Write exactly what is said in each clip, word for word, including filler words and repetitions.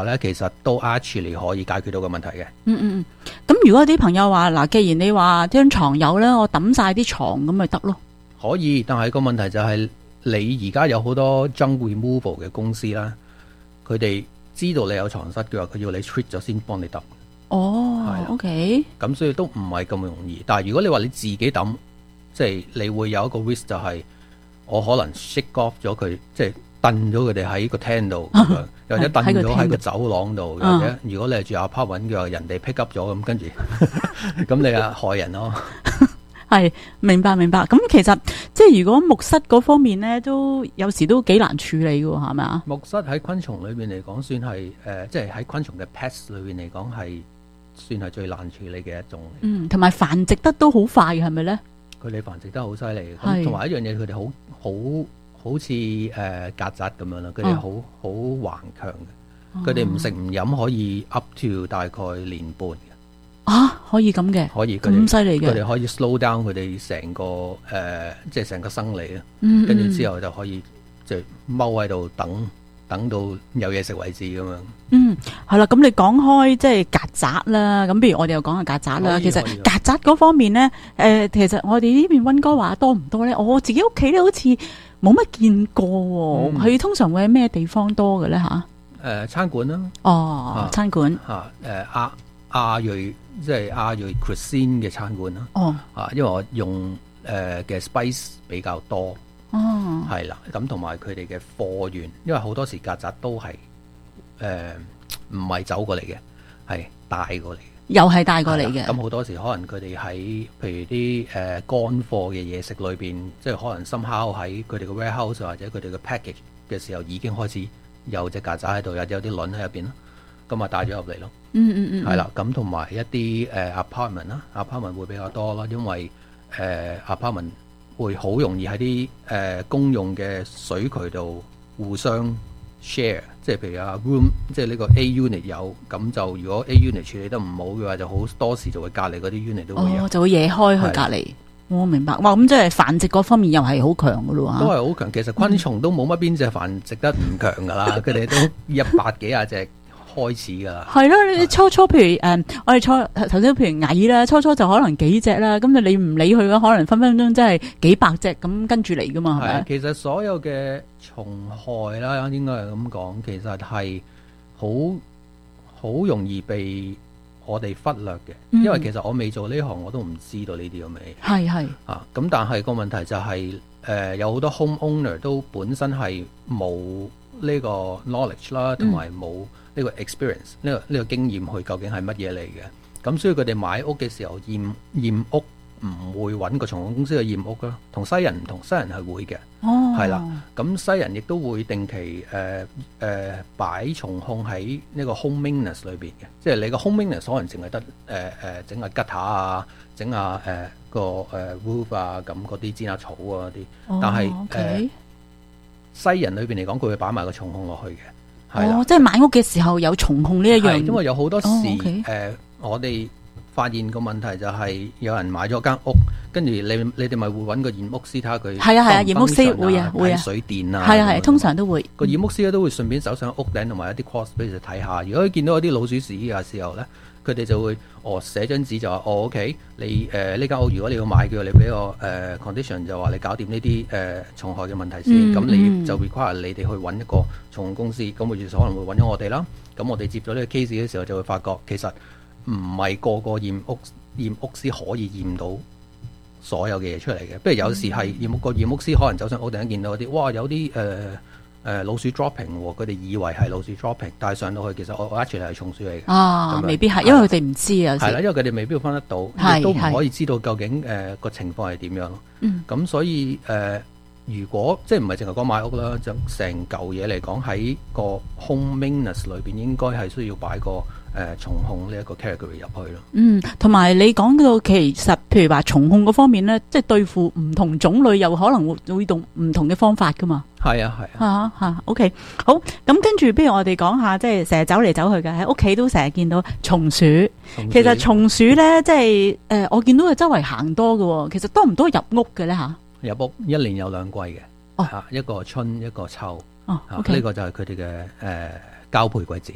咧，其實都 actually 可以解決到個問題嘅。 嗯嗯嗯。咁如果啲朋友話嗱，既然你話張床有咧，我抌晒啲床咁咪得咯？ 可以，但係個問題就係你而家有好多 junk removal 嘅公司啦，佢哋知道你有床蝨嘅話，佢要你 treat 咗先幫你抌。 哦， 係啦 OK。 咁所以都唔係咁容易。但係如果你話你自己抌，即係你會有一個 risk 就係我可能 shake off 咗佢，即係掟咗佢哋喺個廳度咁樣，又或者掟咗喺個走廊度，或者如果你係住 apartment 嘅話，人哋 pick up 咗咁，跟住咁你啊害人咯。 係，明白明白。咁其實即係如果木蝨嗰方面咧，都有時都幾難處理嘅，係咪啊？ 木蝨喺昆蟲裏邊嚟講，算係誒、呃，即係喺昆蟲嘅 pest 裏邊嚟講，係算係最難處理嘅一種。 嗯，同埋繁殖得都好快嘅，係咪咧？ 佢哋繁殖得好犀利，咁同埋一樣嘢，佢哋好好好似誒曱甴咁樣啦，佢哋好好頑強嘅，佢哋唔食唔飲可以 up to 大概年半嘅。 啊，可以咁嘅， 可以咁犀利嘅， 佢哋可以 slow down 佢哋成個誒、呃，即係成個生理啊。 嗯， 跟住之後就可以即係踎喺度等，等到有嘢食為止咁樣。 嗯，係啦，咁你講開即係曱甴啦，咁不如我哋又講下曱甴啦。其實曱甴嗰方面咧，誒、呃，其實我哋呢邊溫哥華多唔多咧？我自己屋企咧好似冇乜見過，佢、嗯、通常會喺咩地方多嘅咧？吓、啊， 誒、呃，餐館啦， 哦，啊、餐館吓，誒、啊，亞亞裔即係亞裔 cuisine 嘅餐館啦， 哦， 啊，因為我用誒嘅 spice 比較多， 哦， 係啦，咁同埋佢哋嘅貨源，因為好多時曱甴都係誒唔係走過嚟嘅，係帶過嚟。 又係帶過嚟嘅， 咁好多時可能佢哋喺譬如啲誒、呃、乾貨嘅嘢食裏邊，即係可能 somehow 喺佢哋嘅 warehouse 或者佢哋嘅 package 嘅時候已經開始有隻曱甴喺度，有有啲卵喺入邊咯，咁啊帶咗入嚟咯。 嗯嗯嗯， 係啦，咁同埋一啲誒、呃、apartment 啦 ，apartment 會比較多啦，因為誒、呃、apartment 會好容易喺啲誒公用嘅水渠度互相 share。即係譬如啊 room， 即係呢個 A unit 有，咁就如果 A unit 處理得唔好嘅話，就好多時就會隔離嗰啲 unit 都會有， 哦，就會惹開去隔離。我、哦、明白。哇，咁即係繁殖嗰方面又係好強噶咯喎。都係好強。其實昆蟲都冇乜邊隻繁殖得唔強噶啦，佢哋都一百幾廿隻開始噶啦。係咯， 你初初譬如誒、嗯，我哋初頭先譬如蟻啦，初初就可能幾隻啦，咁就你唔理佢嘅，可能分分鐘真係幾百隻咁跟住嚟噶嘛，係咪？ 其實所有嘅蟲害啦，應該係咁講，其實係好好容易被我哋忽略嘅、嗯，因為其實我未做呢行，我都唔知道呢啲咁嘅嘢。係係啊，咁但係個問題就係、是、誒、呃，有好多 home owner 都本身係冇呢個 knowledge 啦，同埋冇呢個 experience 呢、呢個呢、呢個經驗去究竟係乜嘢嚟嘅。咁所以佢哋買屋嘅時候驗驗屋。唔會揾個蟲控公司去驗屋咯，同西人唔同，西人係會嘅，係、哦、啦。咁西人亦都會定期誒誒擺蟲控喺呢個 home maintenance 裏邊嘅，即係你個 home maintenance 可能淨係得誒誒整下吉他啊，整下誒個誒 roof 啊，咁嗰啲剪下草啊啲、哦。但係誒、okay. 呃、西人裏邊嚟講，佢會擺埋個蟲控落去嘅，係啦。 哦，即係買屋嘅時候有蟲控呢一樣， 因為有好多時誒、哦 okay. 呃、我哋。發現個問題就係有人買咗間屋，跟住你你哋咪會揾個驗屋師睇下佢。係啊係啊，驗屋師會啊會啊，水電啊，係啊係啊，通常都會。個驗屋師咧都會順便走上屋頂同埋一啲 course 俾佢睇下。如果佢見到一啲老鼠屎嘅時候咧，佢哋就會哦寫張紙就話哦 OK，你誒呢間屋如果你要買嘅，你俾我誒、呃、condition 就話你搞掂呢啲誒蟲害嘅問題先，咁、嗯、你就 require 你哋去揾一個蟲控公司，咁佢就可能會揾咗我哋啦。咁我哋接咗呢個 case 嘅時候就會發覺其實。唔係個個驗屋驗屋師可以驗到所有嘅嘢出嚟嘅，不如有時係驗屋個驗屋師可能走上屋頂見到啲，哇有啲誒誒老鼠 dropping，佢哋以為係老鼠 dropping，但係上到去其實我我 actually 係松鼠嚟嘅。啊，未必係，因為佢哋唔知啊。係啦，因為佢哋未必會分得到，亦都唔可以知道究竟誒個、呃、情況係點樣咯。嗯，咁所以誒、呃，如果即係唔係淨係講買屋啦，就成嚿嘢嚟講喺個 home maintenance 裏邊，應該係需要擺個。誒、呃、蟲控呢一個 category 入去咯。嗯，同埋你講到其實，譬如話蟲控嗰方面咧，即係對付唔同種類，又可能會會用唔同嘅方法噶嘛。係啊，係啊。嚇嚇，OK，好。咁跟住，不如我哋講下，即係成日走嚟走去嘅喺屋企都成日見到松鼠。其實松鼠咧，即係誒、呃，我見到佢周圍行多嘅。其實多唔多入屋嘅咧嚇？入屋一年有兩季嘅。哦。一個春，一個秋。哦。呢、okay 啊這個就係佢哋嘅誒交配季節。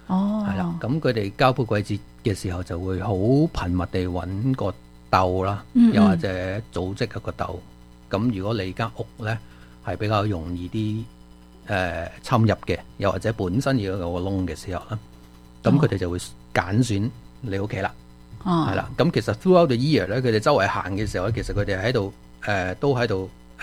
哦， 係啦，咁佢哋交配季節嘅時候就會好頻密地揾個竇啦， 嗯嗯又或者組織一個竇。咁如果你間屋咧係比較容易啲誒、呃、侵入嘅，又或者本身要有個窿嘅時候啦，咁佢哋就會揀選你屋企啦。哦，係啦。咁其實 throughout the year 咧，佢哋周圍行嘅時候咧，其實佢哋喺度誒都喺度誒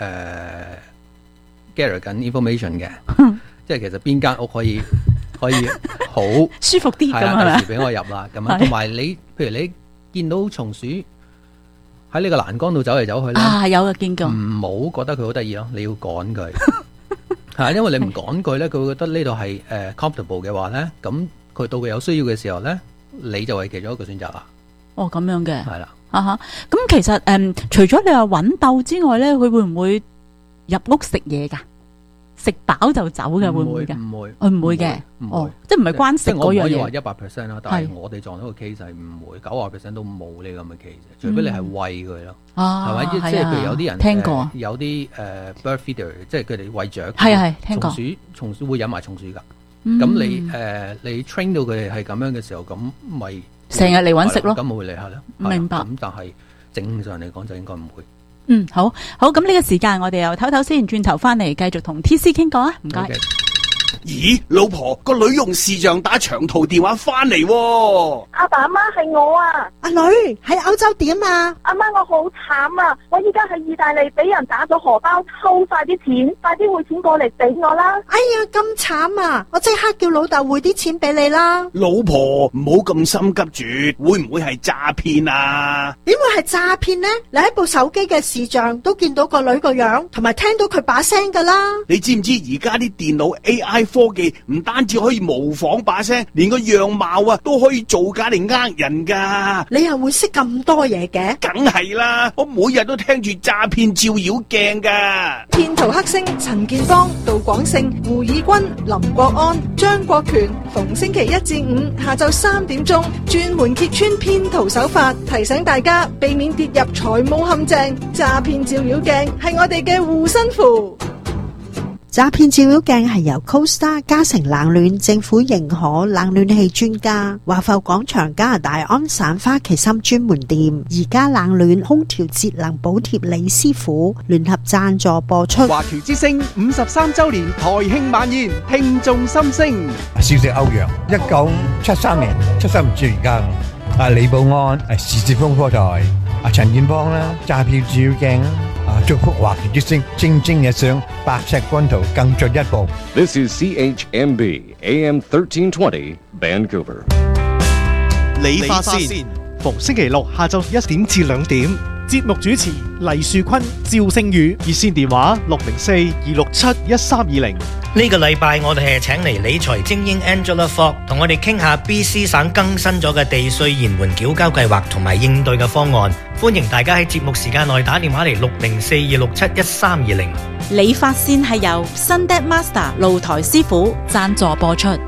gather 緊 information 嘅，即係其實邊間屋可以可以好舒服啲咁係咪？ 第時俾我入啦咁樣。同埋你譬如你見到松鼠喺呢個欄杆度走嚟走去咧， 啊有嘅見過， 唔好覺得佢好得意咯，你要趕佢，係因為你唔趕佢咧，佢會覺得呢度係誒 comfortable 嘅話咧，咁佢到佢有需要嘅時候咧，你就係其中一個選擇啦。 哦，咁樣嘅， 係啦， 啊哈，咁其實誒、嗯，除咗你話揾竇之外咧，佢會唔會入屋食嘢噶？食飽就走嘅會唔會嘅？唔會，佢唔會嘅。哦，即係唔係關食嗰樣嘢。我唔可以話一百 percent 啦，但係我哋撞到個 case 係唔會，九十 percent 都冇呢咁嘅 case，除非你係餵佢咯。啊，係咪？即係譬如有啲人聽過， 有啲誒 bird feeder，即係佢哋餵雀。 係係聽過。 松鼠松鼠會飲埋松鼠噶。咁你誒你 train 到佢哋係咁樣嘅時候，咁咪成日嚟揾食咯。 咁冇會理下啦。 明白。 咁但係正常嚟講就應該唔會。 嗯，好好，咁呢個時間我哋又唞唞先，轉頭翻嚟繼續同 T C 傾過啊，唔該。Okay. 咦，老婆，個女用視像打長途電話翻嚟喎。 阿爸阿媽係我啊。 阿女喺歐洲點啊？ 阿媽我好慘啊！我依家喺意大利俾人打咗荷包，抽晒啲錢，快啲匯錢過嚟俾我啦！ 哎呀，咁慘啊！我即刻叫老豆匯啲錢俾你啦。 老婆，唔好咁心急住，會唔會係詐騙啊？ 點會係詐騙呢？你喺部手機嘅視像都見到個女個樣，同埋聽到佢把聲噶啦。 你知唔知而家啲電腦 A I 科技唔單止可以模仿把聲，連個樣貌啊都可以造假嚟呃人噶。 你又會識咁多嘢嘅？ 梗係啦，我每日都聽住詐騙照妖鏡噶。 騙徒黑星陳建邦、杜廣勝、胡以軍、林國安、張國權，逢星期一至五下晝三點鐘，專門揭穿騙徒手法，提醒大家避免跌入財務陷阱。詐騙照妖鏡係我哋嘅護身符。 詐騙照妖鏡係由 CoStar 嘉誠冷暖政府認可冷暖氣專家，華埠廣場加拿大安省花旗參專門店，而家冷暖空調節能補貼李師傅聯合贊助播出。 華僑之聲五十三周年台慶晚宴，聽眾心聲。 小姐歐陽，一九七三年出生唔知而家。阿李寶安，誒時捷風波台，阿陳建邦啦，詐騙照妖鏡啦。啊！祝福華僑之聲蒸蒸日上，白石軍圖更進一步。 This is C H M B A M thirteen twenty Vancouver。 理髮線，逢星期六下晝一點至兩點。節目主持黎樹坤、趙星宇，熱線電話六零四二六七一三二零。 呢個禮拜我哋係請嚟理財精英 Angela Fogg 同我哋傾下 B C 省更新咗嘅地稅延緩繳交計劃同埋應對嘅方案。歡迎大家喺節目時間內打電話嚟六零四二六七一三二零。 理髮線係由 Sunday Master 露台師傅贊助播出。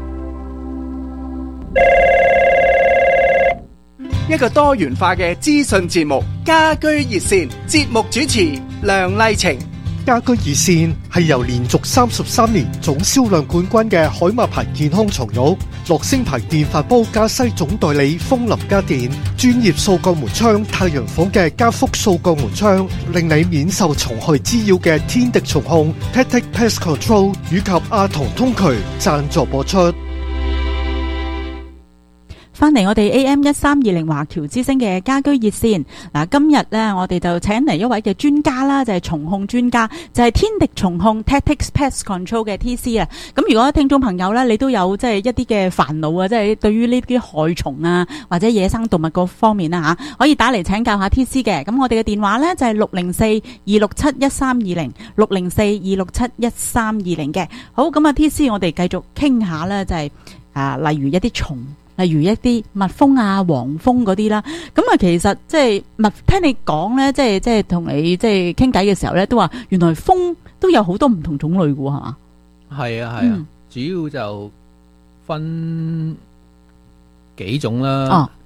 一個多元化嘅資訊節目，家居熱線，節目主持梁麗晴。 家居熱線係由連續三十三年總銷量冠軍嘅海馬牌健康床褥、樂聲牌電飯煲加西總代理楓林家電、專業掃鋼門窗太陽房嘅加福掃鋼門窗，令你免受蟲害滋擾嘅天敵蟲控 Tactic Pest Control 以及阿童通渠贊助播出。 翻嚟我哋 A M 一三二零華僑之聲嘅家居熱線嗱，今日咧我哋就請嚟一位嘅專家啦，就係、是、蟲控專家，就係、是、天敵蟲控 Tactic Pest Control 嘅 T C 啊。咁如果聽眾朋友咧，你都有即係一啲嘅煩惱啊，即係對於呢啲害蟲啊或者野生動物嗰方面啦吓，可以打嚟請教下 T C 嘅。咁我哋嘅電話咧就係六零四二六七一三二零六零四二六七一三二零嘅。好，咁啊 T C 我哋繼續傾下咧，就係、是、啊例如一啲蟲。例如一啲蜜蜂啊、黃蜂嗰啲啦，咁啊，其實即係蜜，聽你講咧，即係即係同你即係傾偈嘅時候咧，都話原來蜂都有好多唔同種類嘅喎，係嘛？ 係啊係啊，嗯、主要就分幾種啦。哦、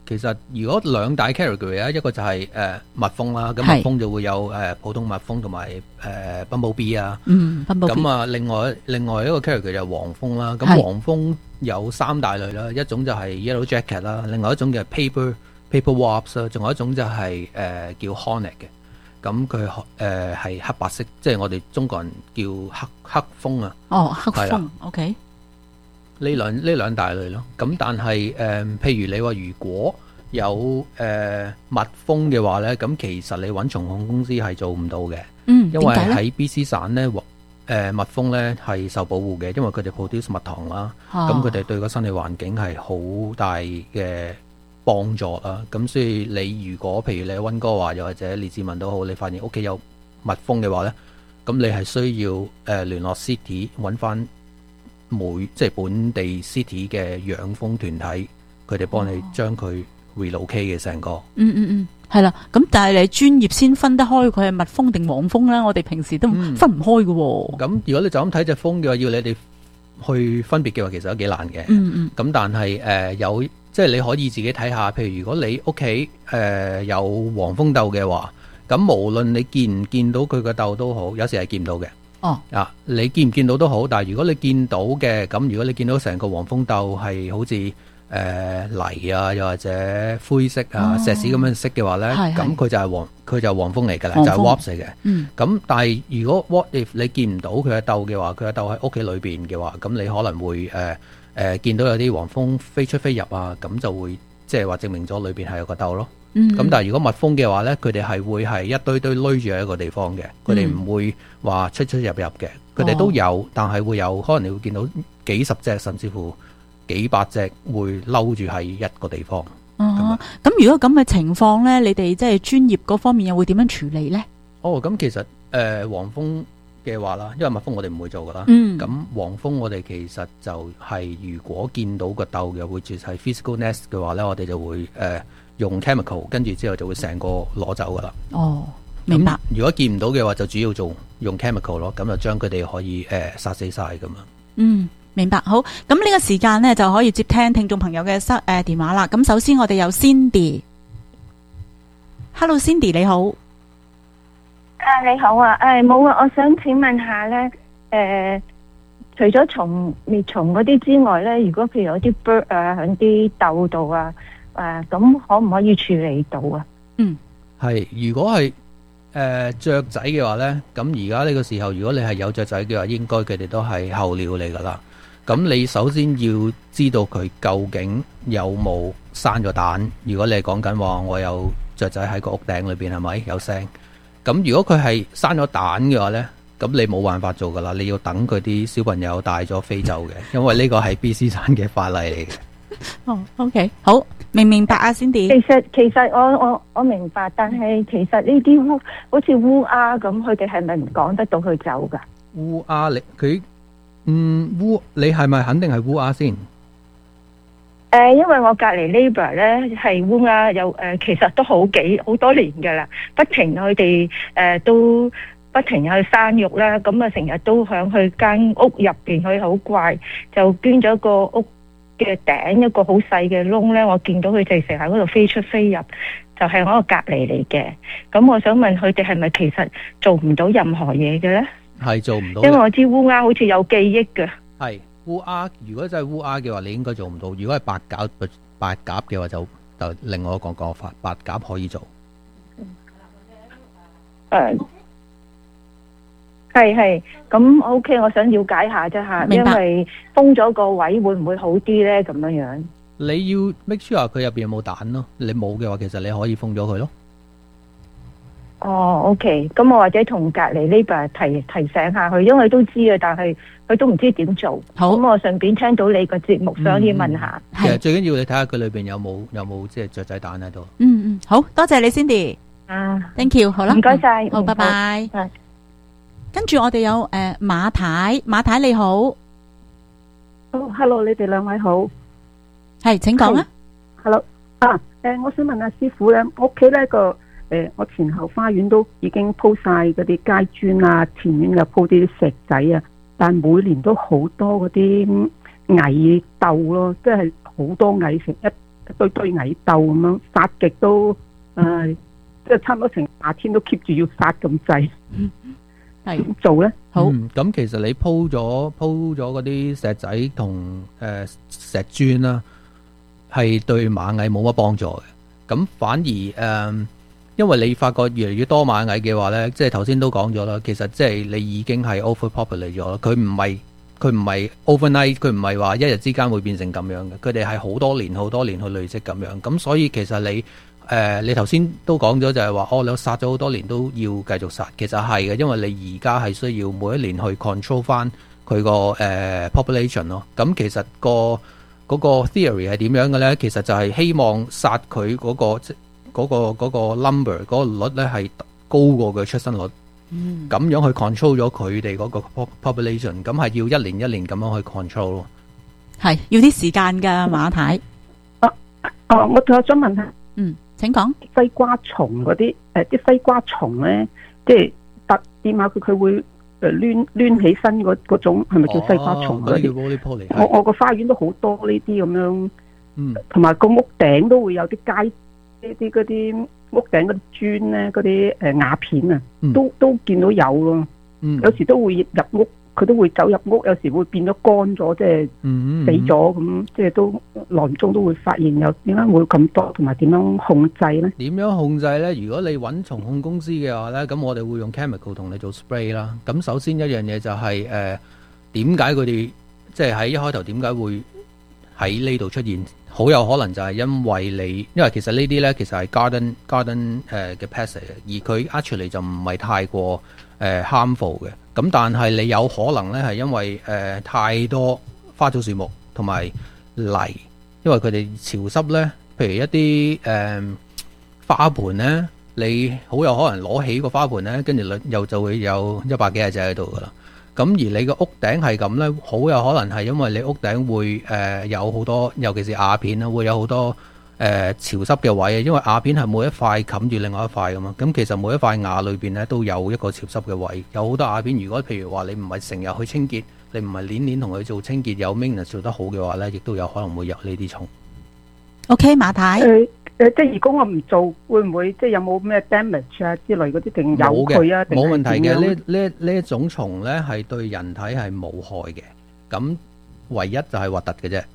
其實如果兩大 category 啊，一個就係、是、誒、呃、蜜蜂啦，咁蜜蜂就會有誒、呃、普通蜜蜂同埋誒 bumblebee 啊。 嗯 bumblebee。咁啊，另外另外一個 category 就係黃蜂啦。咁黃蜂有三大類啦，一種就係 yellow jacket 啦，另外一種就係 paper paper wasp 啦，仲有一種就係、是、誒、呃、叫 hornet 嘅。咁佢誒係黑白色，即係我哋中國人叫黑黑蜂啊。 哦，黑蜂 ，OK。 呢兩呢兩大類咯，咁但係誒、呃，譬如你話如果有誒、呃、蜜蜂嘅話咧，咁其實你揾蟲控公司係做唔到嘅， 嗯， 因為喺 B C 省咧，誒、呃、蜜蜂咧係受保護嘅，因為佢哋 produce 蜜糖啦，咁佢哋對個生理環境係好大嘅幫助啦，咁所以你如果譬如你喺溫哥華又或者列治文都好，你發現屋企有蜜蜂嘅話咧，咁你係需要誒、呃、聯絡 city 揾翻。每即係本地 city 嘅養蜂團體，佢哋幫你將佢 relocate 嘅成個。 嗯嗯嗯，係啦。咁但係你專業先分得開佢係蜜蜂定黃蜂啦。我哋平時都分唔開嘅喎。咁、 嗯、如果你就咁睇隻蜂嘅話，要你哋去分別嘅話，其實都幾難嘅。 嗯嗯。 咁但係誒、呃、有即係你可以自己睇下，譬如如果你屋企誒有黃蜂竇嘅話，咁無論你見唔見到佢個竇都好，有時係見唔到嘅。 哦， 啊，你見唔見到都好，但係如果你見到嘅，咁如果你見到成個黃蜂竇係好似誒、呃、泥啊，又或者灰色啊、石屎咁樣色嘅話咧，咁佢就係黃，佢就係黃蜂嚟㗎啦，就係 wasp 嚟嘅。嗯，咁但係如果 what if 你見唔到佢嘅竇嘅話，佢嘅竇喺屋企裏邊嘅話，咁你可能會誒誒、呃呃、見到有啲黃蜂飛出飛入啊，咁就會即係話證明咗裏邊係有個竇咯。咁、嗯、但係如果蜜蜂嘅話咧，佢哋係會係一堆堆攏住喺一個地方嘅，佢哋唔會話出出入入嘅，佢哋都有，哦、但係會有可能你會見到幾十隻甚至乎幾百隻會攏住喺一個地方。 哦，咁如果咁嘅情況咧，你哋即係專業嗰方面又會點樣處理咧？ 哦，咁其實誒、呃、黃蜂嘅話啦，因為蜜蜂我哋唔會做噶啦，咁、嗯、黃蜂我哋其實就係如果見到個竇嘅會住係 physical nest 嘅話咧，我哋就會誒。呃用 chemical 跟住之後就會成個攞走噶啦。 哦，明白。 如果見唔到嘅話，就主要做用 chemical 咯，咁就將佢哋可以誒、呃、殺死晒咁樣。 嗯，明白。好，咁呢個時間呢，就可以接聽聽眾朋友嘅誒、呃、電話啦。咁首先我哋有 Cindy。Hello Cindy 你好。 啊你好啊，誒冇啊，我想請問下咧，誒、呃、除咗蟲滅蟲嗰啲之外咧，如果譬如有啲 bird 啊喺啲竇度啊。誒、呃，咁可唔可以處理到啊？ 嗯， 係如果係誒雀仔嘅話咧，咁而家呢個時候，如果你係有雀仔嘅話，應該佢哋都係候鳥嚟噶啦。咁你首先要知道佢究竟有冇生咗蛋。如果你係講緊話，我有雀仔喺個屋頂裏邊，係咪有聲？咁如果佢係生咗蛋嘅話咧，咁你冇辦法做噶啦，你要等佢啲小朋友帶咗飛走嘅，因為呢個係 B C 省嘅法例嚟嘅。 哦 ，OK， 好，明唔明白啊 ，Cindy？ 其實其實我我我明白，但係其實呢啲烏好似烏鴉咁，佢哋係咪唔趕得到佢走噶？ 烏鴉你佢嗯烏你係咪肯定係烏鴉先？誒、 呃，因為我隔籬 neighbor 咧係烏鴉，有誒、呃，其實都好幾好多年噶啦，不停佢哋誒都不停去生育啦，咁啊成日都響佢間屋入邊，佢好怪，就捐咗個屋嘅頂一個好細嘅窿咧，我見到佢哋成日喺嗰度飛出飛入，就係、是、我個隔籬嚟嘅。咁我想問佢哋係咪其實做唔到任何嘢嘅咧？ 係做唔到， 因為我知烏鴉好似有記憶嘅。 係烏鴉，如果真係烏鴉嘅話，你應該做唔到。如果係白鴿，白鴿嘅話就就另外一個講法，白鴿可以做。 誒、uh,。係係，咁 OK， 我想了解下啫吓，因為封咗個位會唔會好啲咧？咁樣樣， 你要 make sure 佢入邊有冇蛋咯。你冇嘅話，其實你可以封咗佢咯。 哦 ，OK， 咁我或者同隔籬呢邊提提醒下佢，因為都知啊，但係佢都唔知點做。好，咁我順便聽到你個節目，想要問下。 嗯、其實最緊要你睇下佢裏邊有冇有冇即係雀仔蛋喺度。 嗯嗯，好多謝你 Cindy。啊 ，thank you， 好啦， 唔該晒， 好，拜拜。跟住我哋有誒、呃、馬太，馬太你好。 哦、oh,，hello， 你哋兩位好。 係，請講啊。 hello， 啊，誒、呃，我想問下師傅咧，屋企呢個誒、呃，我前後花園都已經鋪晒嗰啲階磚啊，前面又鋪啲石仔啊，但每年都好多嗰啲蟻竇咯，即係好多蟻，成一堆堆蟻竇咁樣殺極都誒，即係差唔多成夏天都 keep 住要殺咁滯。係點做咧？ 好， 咁、嗯、其實你鋪咗鋪咗嗰啲石仔同誒、呃、石磚啦，係對螞蟻冇乜幫助嘅。咁反而誒、呃，因為你發覺越嚟越多螞蟻嘅話咧，即係頭先都講咗啦，其實即係你已經係 overpopulate 咗啦。佢唔係佢唔係 overnight，佢唔係話一日之間會變成咁樣嘅。佢哋係好多年好多年去累積咁樣。咁所以其實你。誒、呃，你頭先都講咗就係話，哦，你殺咗好多年都要繼續殺，其實係嘅，因為你而家係需要每一年去 control 翻佢個誒 population 咯。咁其實、嗰個嗰、嗰個 theory 係點樣嘅咧？其實就係希望殺佢嗰個即嗰、嗰個嗰、嗰個 number 嗰個率咧係高過佢出生率，咁、嗯、樣去 control 咗佢哋嗰個 population， 咁係要一年一年咁樣去 control 咯。 係要啲時間㗎，馬太。 啊啊，我仲有想問下， 嗯。請講西瓜蟲嗰啲誒，啲西瓜蟲咧，即係突掂下佢，佢會誒攣攣起身嗰嗰種，係咪叫西瓜蟲嗰啲？我我個花園都好多呢啲咁樣，嗯，同埋個屋頂都會有啲街呢啲嗰啲屋頂嗰啲磚咧，嗰啲誒瓦片啊，嗯、都都見到有咯，嗯，有時都會入屋。佢都會走入屋，有時會變咗乾咗，即係死咗咁、嗯，即係都囊中都會發現有點解會咁多，同埋點樣控制咧？點樣控制咧？如果你揾蟲控公司嘅話咧，咁我哋會用 chemical 同你做 spray 啦。咁首先一樣嘢就係、是、誒，點解佢哋即係喺一開頭點解會喺呢度出現？好有可能就係因為你，因為其實呢啲咧其實係 garden garden 誒嘅 pest 嚟嘅，而佢 actually 就唔係太過誒 harmful 嘅。咁但係你有可能咧係因為誒、呃、太多花草樹木同埋泥，因為佢哋潮濕咧，譬如一啲誒、呃、花盆咧，你好有可能攞起個花盆咧，跟住又就會有一百幾廿隻喺度噶啦。咁而你個屋頂係咁咧，好有可能係因為你屋頂會誒、呃、有好多，尤其是瓦片啦，會有好多誒、呃、潮濕嘅位，因為瓦片係每一塊冚住另外一塊噶嘛。咁其實每一塊瓦裏邊咧都有一個潮濕嘅位，有好多瓦片。如果譬如話你唔係成日去清潔，你唔係年年同佢做清潔，有 maintenance 做得好嘅話咧，亦都有可能會有呢啲蟲。 OK， 馬太。 誒誒，即係如果我唔做，會唔會即係有冇咩 damage 啊之類嗰啲，定有佢啊？ 冇問題嘅，呢呢呢一種蟲咧係對人體係冇害嘅，咁唯一就係核突嘅啫。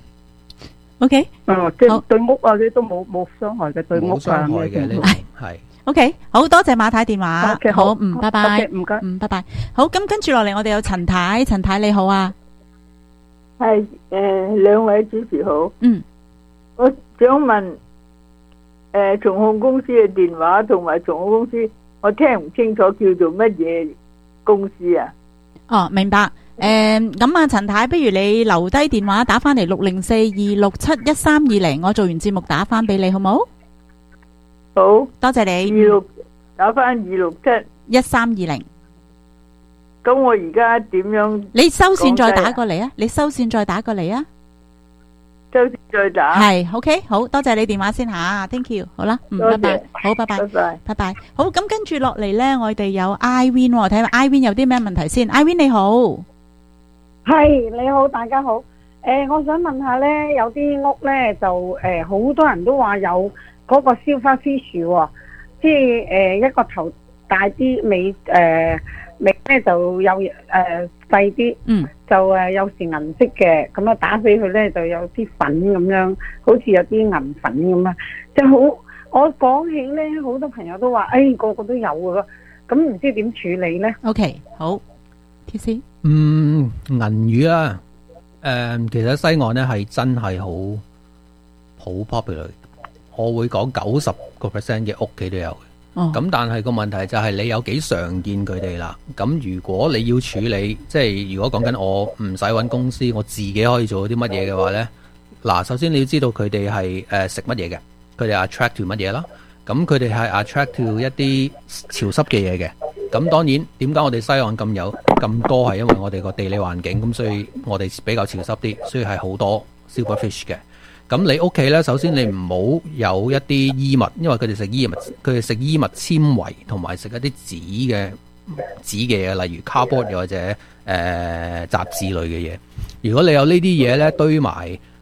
OK， 哦，即係對屋啊啲都冇冇傷害嘅，對屋啊冇傷害嘅呢啲係。 OK， 好多謝馬太電話。 Okay， 好，嗯，拜拜。 唔該， 嗯，拜拜。好，咁跟住落嚟，我哋有陳太，陳太你好啊。 係誒，兩位主持好。 嗯， 我想問。誒，蟲控公司嘅電話同埋蟲控公司，我聽唔清楚叫做乜嘢公司啊？ 哦，明白。誒，咁啊，陳太，不如你留低電話打翻嚟六零四二六七一三二零，我做完節目打翻俾你，好冇？ 好， 多謝你。 二六打翻二六七一三二零。 咁我而家點樣？ 你收線再打過嚟啊！你收線再打過嚟啊！ 收線再打係 OK， 好多謝你電話先吓 ，Thank you， 好啦，嗯，拜拜，好，拜拜， 拜拜， 拜拜，好，咁跟住落嚟咧，我哋有 Irene， 睇下 Irene 有啲咩問題先 ，Irene 你好， 係你好，大家好，誒、呃，我想問下咧，有啲屋咧就誒，好、呃、多人都話有嗰個燒花絲樹喎，即係誒、呃、一個頭大啲，尾誒尾咧就有誒細啲，嗯。就誒有時銀色嘅，咁啊打死佢咧就有啲粉咁樣，好似有啲銀粉咁啊，即係好。我講起咧，好多朋友都話，誒、哎、個個都有噶，咁唔知點處理咧 ？OK， 好，貼先。 嗯，銀魚啊，誒、呃，其實西岸咧係真係好好 popular， 我會講九十個 percent 嘅屋企都有。咁、哦、但係個問題就係你有幾常見佢哋啦。咁如果你要處理，即係如果講緊我唔使揾公司，我自己可以做啲乜嘢嘅話呢？嗱，首先你要知道佢哋係誒食乜嘢嘅，佢哋 attract to 乜嘢啦。咁佢哋係 attract to 一啲潮濕嘅嘢嘅。咁當然點解我哋西岸咁有咁多，係因為我哋個地理環境，咁所以我哋比較潮濕啲，所以係好多 silverfish 嘅。咁你屋企咧，首先你唔好有一啲衣物，因為佢哋食衣物，佢哋食衣物纖維同埋食一啲紙嘅紙嘅嘢，例如 cardboard 又或者誒、呃、雜誌類嘅嘢。如果你有呢啲嘢咧堆埋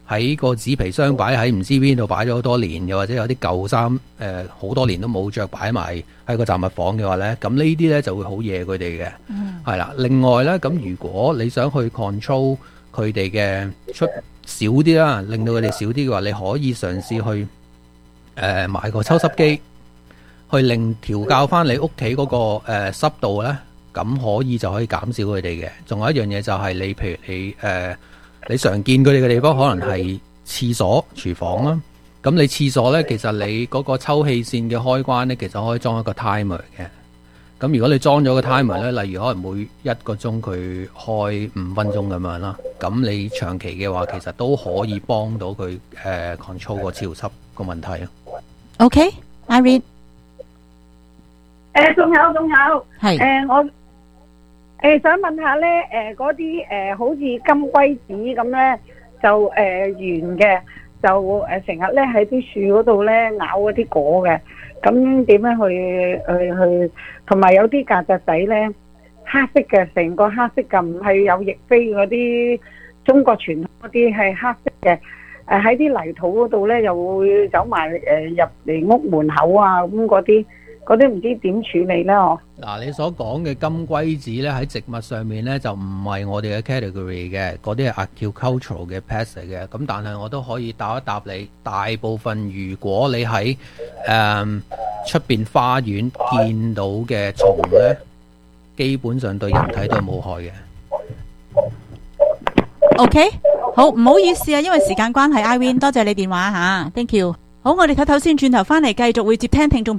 喺個紙皮箱擺喺唔知邊度擺咗好多年，又或者有啲舊衫誒好多年都冇着擺埋喺個雜物房嘅話呢，咁呢啲呢就會好惹佢哋嘅。嗯，係啦。另外呢，咁如果你想去 control 佢哋嘅出少啲啦，令到佢哋少啲嘅話，你可以嘗試去誒、呃、買個抽濕機，去令調校翻你屋企嗰個誒、呃、濕度呢，咁可以就可以減少佢哋嘅。仲有一樣嘢就係你譬如你誒。呃你常見佢哋嘅地方可能係廁所、廚房啦。咁你廁所呢，其實你嗰個抽氣扇嘅開關呢，其實可以裝一個 timer 嘅。咁如果你裝咗個 timer 呢，例如可能每一個鐘佢開五分鐘咁樣啦，咁你長期嘅話，其實都可以幫到佢誒、呃、control 個潮濕個問題咯。 OK，Irene， 誒，仲有仲有， 係誒我。誒、呃，想問下咧，誒嗰啲誒好似金龜子咁咧，就誒、呃、圓嘅，就誒成日咧喺啲樹嗰度咧咬嗰啲果嘅，咁點樣去去去？同埋有啲曱甴仔咧，黑色嘅，成個黑色嘅，唔係有翼飛嗰啲中國傳統嗰啲係黑色嘅，誒喺啲泥土嗰度咧又會走埋誒入嚟屋門口啊，咁嗰啲。嗰啲唔知點處理咧？哦， 嗱，你所講嘅金龜子咧喺植物上面咧就唔係我哋嘅 category 嘅，嗰啲係 agricultural 嘅 pest 嚟嘅。咁但係我都可以答一答你，大部分如果你喺誒出邊花園見到嘅蟲咧，基本上對人體都係冇害嘅。 OK， 好，唔好意思啊，因為時間關係 ，Irene， 多謝你電話吓 ，thank you。好，我哋睇睇先，轉頭翻嚟繼續會接聽聽眾。